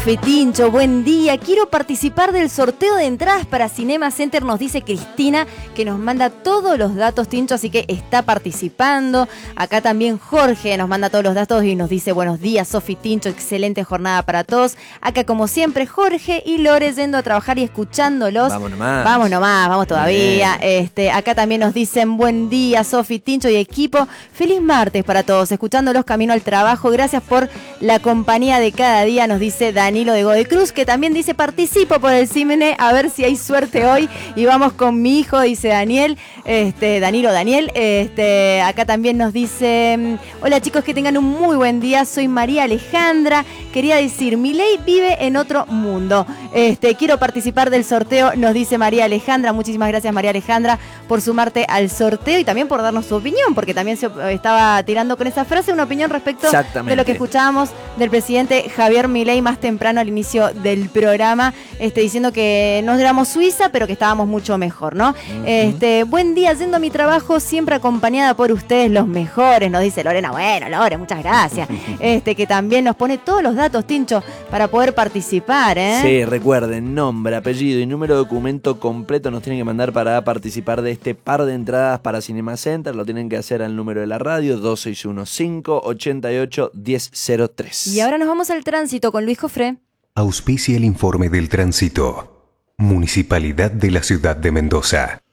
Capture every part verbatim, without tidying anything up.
Fetincho, buen día. Quiero participar del sorteo de entradas para Cinema Center, nos dice Cristina, que nos manda todos los datos, Tincho, así que está participando. Acá también Jorge nos manda todos los datos y nos dice buenos días, Sofi, Tincho, excelente jornada para todos. Acá, como siempre, Jorge y Lore yendo a trabajar y escuchándolos. Vamos nomás. Vamos nomás, vamos todavía. Este, acá también nos dicen buen día, Sofi, Tincho y equipo. Feliz martes para todos, escuchándolos camino al trabajo. Gracias por la compañía de cada día, nos dice Dani. Danilo de Godoy Cruz, que también dice participo por el Cimene, a ver si hay suerte hoy y vamos con mi hijo, dice Daniel, este, Danilo Daniel. Este, acá también nos dice, hola chicos, que tengan un muy buen día, soy María Alejandra, quería decir, Milei vive en otro mundo, este, quiero participar del sorteo, nos dice María Alejandra. Muchísimas gracias, María Alejandra, por sumarte al sorteo y también por darnos su opinión, porque también se estaba tirando con esa frase una opinión respecto de lo que escuchábamos del presidente Javier Milei más temprano al inicio del programa, este, diciendo que no éramos Suiza, pero que estábamos mucho mejor, ¿no? Uh-huh. Este, buen día, yendo a mi trabajo, siempre acompañada por ustedes, los mejores, nos dice Lorena. Bueno, Lore, muchas gracias. Este, que también nos pone todos los datos, Tincho, para poder participar, ¿eh? Sí, recuerden, nombre, apellido y número de documento completo nos tienen que mandar para participar de este par de entradas para Cinema Center. Lo tienen que hacer al número de la radio, dos seis uno cinco, ocho ocho, uno cero cero tres. Y ahora nos vamos al tránsito con Luis Jofré. Auspicia el informe del tránsito. Municipalidad de la Ciudad de Mendoza.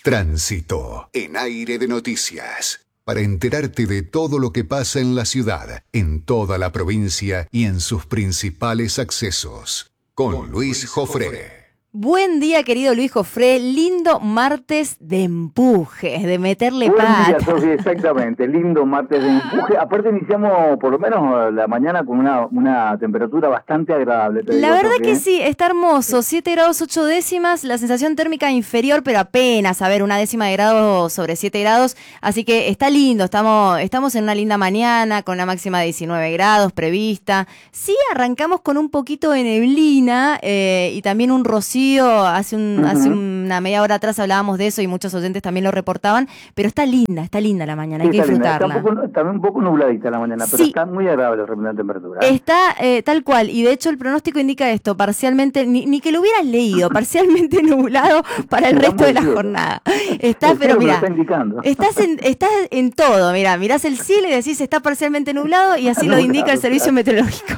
Tránsito en Aire de Noticias. Para enterarte de todo lo que pasa en la ciudad, en toda la provincia y en sus principales accesos. Con Luis Jofré. Buen día, querido Luis Jofré, lindo martes de empuje, de meterle Buen pata. Buen día, Sofía, exactamente, lindo martes de empuje. Aparte iniciamos por lo menos la mañana con una, una temperatura bastante agradable. Te la digo, verdad Sofía. que sí, está hermoso, siete grados ocho décimas, la sensación térmica inferior, pero apenas, a ver, una décima de grado sobre siete grados, así que está lindo, estamos, estamos en una linda mañana, con una máxima de diecinueve grados prevista. Sí, arrancamos con un poquito de neblina eh, y también un rocío. Hace, un, uh-huh. hace una media hora atrás hablábamos de eso y muchos oyentes también lo reportaban, pero está linda, está linda la mañana, sí, hay que disfrutarla. Está un poco, también un poco nubladita la mañana, pero sí, está muy agradable la temperatura. ¿eh? Está eh, tal cual, y de hecho el pronóstico indica esto, parcialmente, ni, ni que lo hubieras leído, parcialmente nublado para el resto de la jornada. Está, pero mira, está indicando. estás, en, estás en todo, mira, mirás el cielo y decís está parcialmente nublado y así no, lo indica claro, el servicio claro. meteorológico.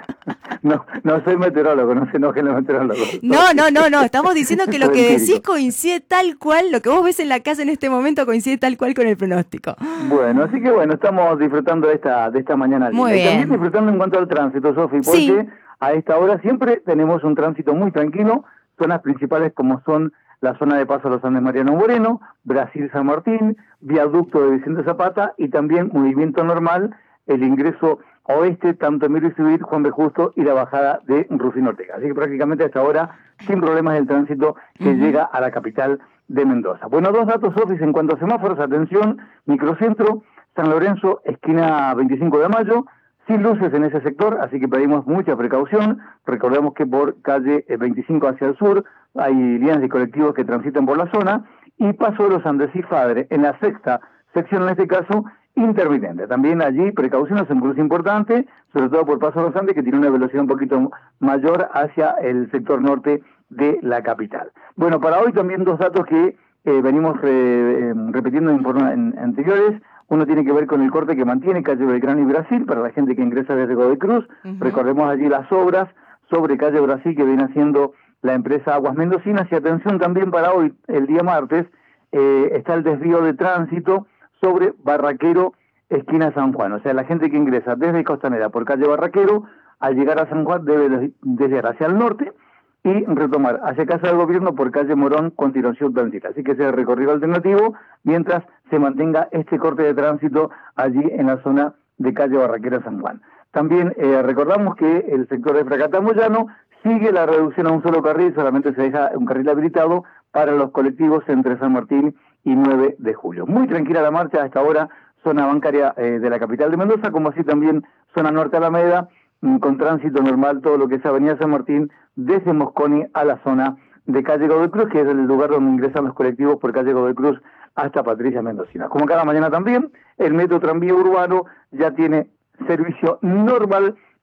No, no soy meteorólogo, no se enojen los meteorólogos. No, no, no, no, estamos diciendo que lo que decís coincide tal cual, lo que vos ves en la casa en este momento coincide tal cual con el pronóstico. Bueno, así que bueno, estamos disfrutando de esta de esta mañana. Muy linda. bien. Y también disfrutando en cuanto al tránsito, Sofi, porque sí. a esta hora siempre tenemos un tránsito muy tranquilo, zonas principales como son la zona de paso a los Andes Mariano Moreno, Brasil San Martín, viaducto de Vicente Zapata y también movimiento normal, el ingreso oeste, tanto Emilio Civil, Juan B. Justo y la bajada de Rufino Ortega. Así que prácticamente hasta ahora sin problemas del tránsito que uh-huh. llega a la capital de Mendoza. Bueno, dos datos, Sofis, en cuanto a semáforos, atención, microcentro, San Lorenzo, esquina veinticinco de mayo, sin luces en ese sector, así que pedimos mucha precaución. Recordemos que por calle veinticinco hacia el sur hay líneas de colectivos que transitan por la zona, y Paso de los Andes y Fadre, en la sexta sección en este caso, intermitente. También allí precauciones, un cruce importante, sobre todo por Paso de los Andes, que tiene una velocidad un poquito mayor hacia el sector norte de la capital. Bueno, para hoy también dos datos que eh, venimos re, eh, repitiendo en, en anteriores. Uno tiene que ver con el corte que mantiene calle Belgrano y Brasil para la gente que ingresa desde Godoy Cruz. Uh-huh. Recordemos allí las obras sobre calle Brasil que viene haciendo la empresa Aguas Mendocinas. Y atención también para hoy, el día martes, eh, está el desvío de tránsito sobre Barraquero, esquina San Juan. O sea, la gente que ingresa desde Costanera por calle Barraquero, al llegar a San Juan debe desviar hacia el norte y retomar hacia Casa del Gobierno por calle Morón, continuación Transit. Así que ese es el recorrido alternativo, mientras se mantenga este corte de tránsito allí en la zona de calle Barraquero San Juan. También eh, recordamos que el sector de Fracatamoyano sigue la reducción a un solo carril, solamente se deja un carril habilitado para los colectivos entre San Martín y nueve de julio. Muy tranquila la marcha hasta ahora, zona bancaria eh, de la capital de Mendoza, como así también zona norte Alameda, mmm, con tránsito normal todo lo que es Avenida San Martín, desde Mosconi a la zona de calle Godoy Cruz, que es el lugar donde ingresan los colectivos por calle Godoy Cruz hasta Patricia Mendocina. Como cada mañana también, el metro tranvía urbano ya tiene servicio normal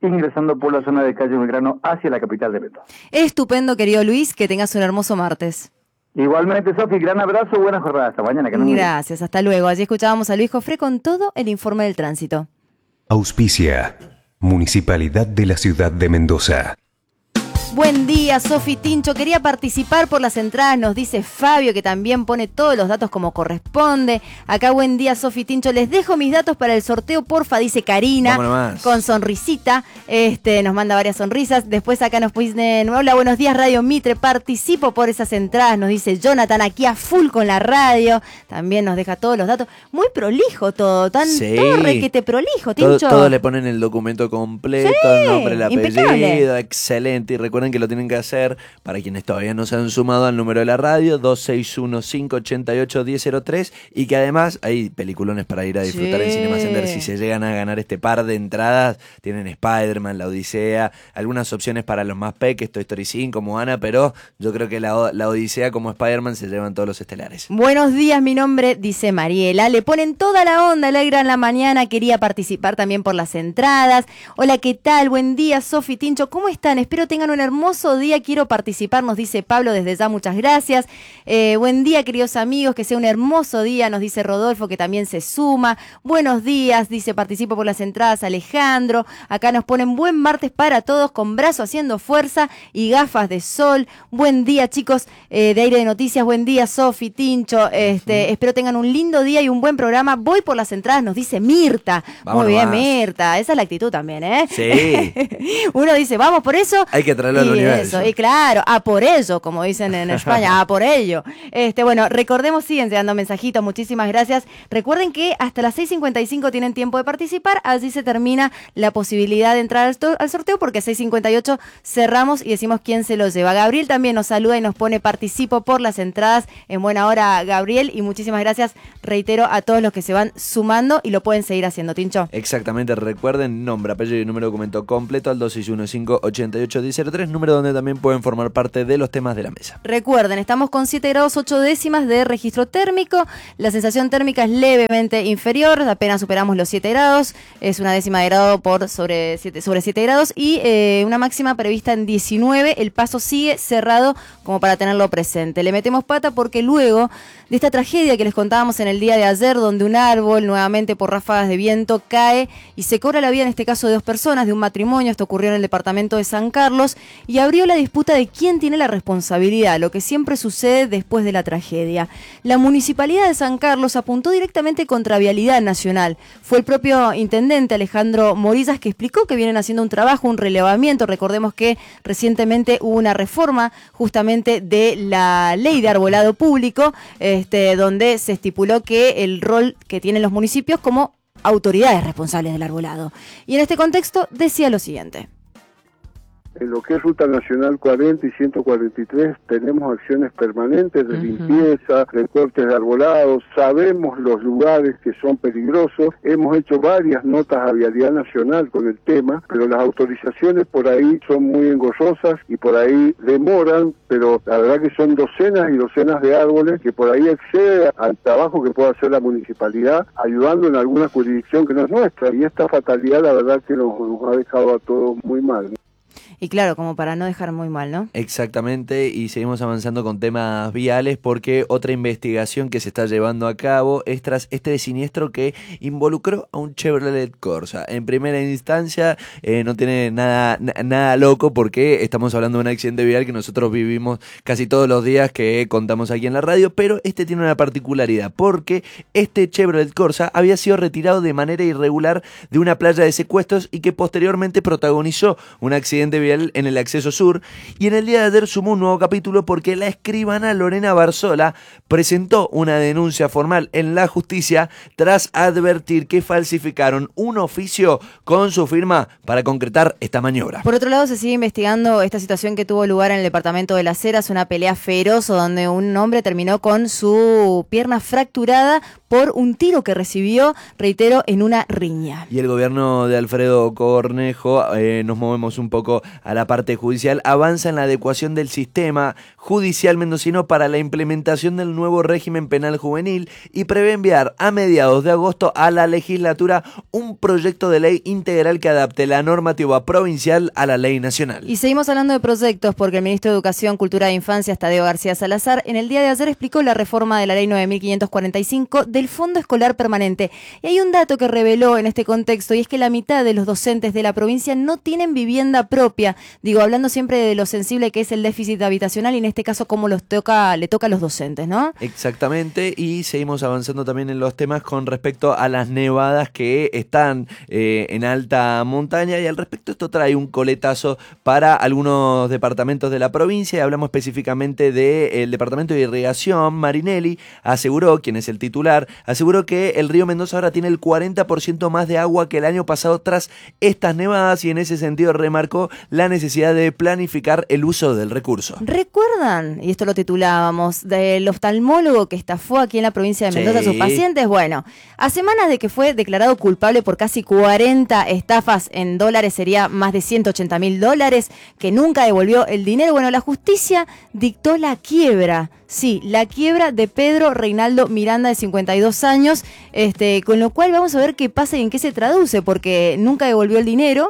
ingresando por la zona de Calle Belgrano hacia la capital de Mendoza. Estupendo, querido Luis, que tengas un hermoso martes. Igualmente, Sofi, gran abrazo, buena jornada, hasta mañana. Que no Gracias, hasta luego. Allí escuchábamos a Luis Jofré con todo el informe del tránsito. Auspicia, Municipalidad de la Ciudad de Mendoza. Buen día, Sofi Tincho. Quería participar por las entradas, nos dice Fabio, que también pone todos los datos como corresponde. Acá, buen día, Sofi Tincho. Les dejo mis datos para el sorteo, porfa, dice Karina, con sonrisita. Este, nos manda varias sonrisas. Después acá nos pone, hola, buenos días, Radio Mitre. Participo por esas entradas, nos dice Jonathan, aquí a full con la radio. También nos deja todos los datos. Muy prolijo todo, tan sí. todo requete prolijo, Tincho. Todo, todo le ponen el documento completo, sí, el nombre, el apellido, impecable. Excelente. Y recuerden que lo tienen que hacer, para quienes todavía no se han sumado al número de la radio, dos seis uno, cinco ocho ocho, uno cero cero tres, y que además hay peliculones para ir a disfrutar sí. en Cinema Center. Si se llegan a ganar este par de entradas, tienen Spider-Man, La Odisea, algunas opciones para los más peques, Toy Story cinco, Moana, pero yo creo que la, la Odisea como Spider-Man se llevan todos los estelares. Buenos días, mi nombre, dice Mariela, le ponen toda la onda, alegra en la mañana, quería participar también por las entradas. Hola, ¿qué tal? Buen día, Sofi Tincho, ¿cómo están? Espero tengan un hermoso día, quiero participar, nos dice Pablo desde ya, muchas gracias. Eh, buen día, queridos amigos, que sea un hermoso día, nos dice Rodolfo, que también se suma. Buenos días, dice, participo por las entradas, Alejandro. Acá nos ponen buen martes para todos, con brazo haciendo fuerza y gafas de sol. Buen día, chicos, eh, de Aire de Noticias, buen día, Sofi, Tincho, este, uh-huh. espero tengan un lindo día y un buen programa. Voy por las entradas, nos dice Mirta. Vamos Muy bien, más. Mirta, esa es la actitud también, ¿eh? Sí. Uno dice, vamos por eso. Hay que traerlo al universo. Eso, y claro, a por ello, como dicen en España, a por ello. Este, bueno, recordemos, siguen llegando mensajitos, muchísimas gracias. Recuerden que hasta las seis cincuenta y cinco tienen tiempo de participar, así se termina la posibilidad de entrar al, al sorteo, porque a seis cincuenta y ocho cerramos y decimos quién se lo lleva. Gabriel también nos saluda y nos pone participo por las entradas. En buena hora, Gabriel, y muchísimas gracias, reitero, a todos los que se van sumando y lo pueden seguir haciendo, Tincho. Exactamente, recuerden, nombre, apellido y número de documento completo al dos seis uno, cinco ocho ocho, uno cero cero tres, número donde también pueden formar parte de los temas de la mesa. Recuerden, estamos con siete grados ocho décimas de registro térmico, la sensación térmica es levemente inferior, apenas superamos los siete grados, es una décima de grado por sobre siete, sobre siete grados y eh, una máxima prevista en diecinueve, el paso sigue cerrado como para tenerlo presente. Le metemos pata porque luego de esta tragedia que les contábamos en el día de ayer, donde un árbol nuevamente por ráfagas de viento cae y se cobra la vida en este caso de dos personas, de un matrimonio, esto ocurrió en el departamento de San Carlos, y abrió la disputa de quién tiene la responsabilidad, lo que siempre sucede después de la tragedia. La Municipalidad de San Carlos apuntó directamente contra Vialidad Nacional. Fue el propio intendente Alejandro Morillas que explicó que vienen haciendo un trabajo, un relevamiento. Recordemos que recientemente hubo una reforma justamente de la ley de arbolado público, este, donde se estipuló que el rol que tienen los municipios como autoridades responsables del arbolado. Y en este contexto decía lo siguiente. En lo que es Ruta Nacional cuarenta y ciento cuarenta y tres tenemos acciones permanentes de uh-huh. limpieza, recortes de arbolados, sabemos los lugares que son peligrosos, hemos hecho varias notas a Vialidad Nacional con el tema, pero las autorizaciones por ahí son muy engorrosas y por ahí demoran, pero la verdad que son docenas y docenas de árboles que por ahí exceden al trabajo que puede hacer la municipalidad, ayudando en alguna jurisdicción que no es nuestra, y esta fatalidad la verdad que nos, nos ha dejado a todos muy mal. Y claro, como para no dejar muy mal, ¿no? Exactamente, y seguimos avanzando con temas viales porque otra investigación que se está llevando a cabo es tras este siniestro que involucró a un Chevrolet Corsa. En primera instancia eh, no tiene nada, na, nada loco porque estamos hablando de un accidente vial que nosotros vivimos casi todos los días que contamos aquí en la radio, pero este tiene una particularidad porque este Chevrolet Corsa había sido retirado de manera irregular de una playa de secuestros y que posteriormente protagonizó un accidente vial en el acceso sur, y en el día de ayer sumó un nuevo capítulo porque la escribana Lorena Barzola presentó una denuncia formal en la justicia tras advertir que falsificaron un oficio con su firma para concretar esta maniobra. Por otro lado, se sigue investigando esta situación que tuvo lugar en el departamento de Las Heras, una pelea feroz donde un hombre terminó con su pierna fracturada por un tiro que recibió, reitero, en una riña. Y el gobierno de Alfredo Cornejo, eh, nos movemos un poco a la parte judicial, avanza en la adecuación del sistema judicial mendocino para la implementación del nuevo régimen penal juvenil y prevé enviar a mediados de agosto a la legislatura un proyecto de ley integral que adapte la normativa provincial a la ley nacional. Y seguimos hablando de proyectos porque el ministro de Educación, Cultura e Infancia, Tadeo García Salazar, en el día de ayer explicó la reforma de la ley nueve mil quinientos cuarenta y cinco del Fondo Escolar Permanente. Y hay un dato que reveló en este contexto, y es que la mitad de los docentes de la provincia no tienen vivienda propia. Digo, hablando siempre de lo sensible que es el déficit habitacional y en este caso cómo los toca, le toca a los docentes, ¿no? Exactamente, y seguimos avanzando también en los temas con respecto a las nevadas que están eh, en alta montaña, y al respecto esto trae un coletazo para algunos departamentos de la provincia, y hablamos específicamente del departamento de irrigación. Marinelli aseguró, quien es el titular, aseguró que el río Mendoza ahora tiene el cuarenta por ciento más de agua que el año pasado tras estas nevadas, y en ese sentido remarcó la necesidad de planificar el uso del recurso. ¿Recuerdan? Y esto lo titulábamos, del oftalmólogo que estafó aquí en la provincia de Mendoza sí. a sus pacientes. Bueno, a semanas de que fue declarado culpable por casi cuarenta estafas en dólares, sería más de ciento ochenta mil dólares, que nunca devolvió el dinero. Bueno, la justicia dictó la quiebra. Sí, la quiebra de Pedro Reinaldo Miranda, de cincuenta y dos años, este, con lo cual vamos a ver qué pasa y en qué se traduce, porque nunca devolvió el dinero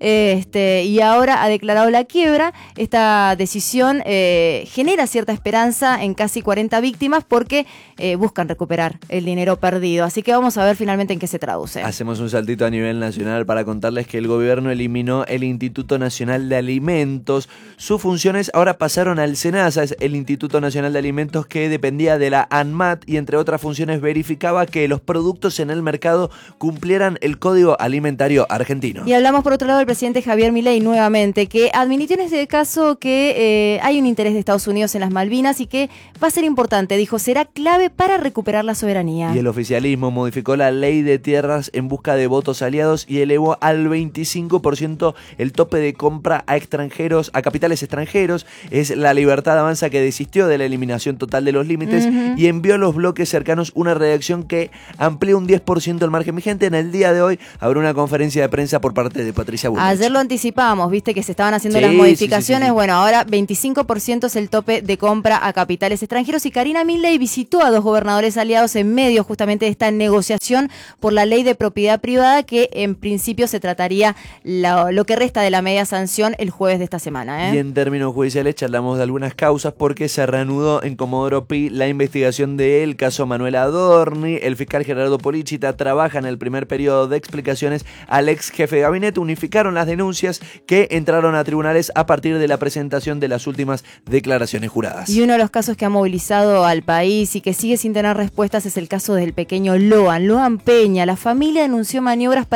este, y ahora ha declarado la quiebra. Esta decisión eh, genera cierta esperanza en casi cuarenta víctimas porque eh, buscan recuperar el dinero perdido. Así que vamos a ver finalmente en qué se traduce. Hacemos un saltito a nivel nacional para contarles que el gobierno eliminó el Instituto Nacional de Alimentos. Sus funciones ahora pasaron al SENASA, es el Instituto Nacional de Alimentos, que dependía de la ANMAT y entre otras funciones verificaba que los productos en el mercado cumplieran el Código Alimentario Argentino. Y hablamos por otro lado del presidente Javier Milei nuevamente, que admitió en este caso que eh, hay un interés de Estados Unidos en las Malvinas y que va a ser importante, dijo, será clave para recuperar la soberanía. Y el oficialismo modificó la ley de tierras en busca de votos aliados y elevó al veinticinco por ciento el tope de compra a extranjeros, a capitales extranjeros. Es la Libertad Avanza que desistió de la eliminación total de los límites uh-huh. y envió a los bloques cercanos una redacción que amplía un diez por ciento el margen vigente. En el día de hoy habrá una conferencia de prensa por parte de Patricia Bullrich. Ayer lo anticipábamos, viste que se estaban haciendo sí, las modificaciones. Sí, sí, sí. Bueno, ahora veinticinco por ciento es el tope de compra a capitales extranjeros, y Karina Milei visitó a dos gobernadores aliados en medio justamente de esta negociación por la ley de propiedad privada, que en principio se trataría lo, lo que resta de la media sanción el jueves de esta semana. ¿eh? Y en términos judiciales charlamos de algunas causas porque se reanudó en Comodoro Pi la investigación del caso Manuel Adorni. El fiscal Gerardo Polichita trabaja en el primer periodo de explicaciones al ex jefe de gabinete. Unificaron las denuncias que entraron a tribunales a partir de la presentación de las últimas declaraciones juradas. Y uno de los casos que ha movilizado al país y que sigue sin tener respuestas es el caso del pequeño Loan, Loan Peña. La familia denunció maniobras para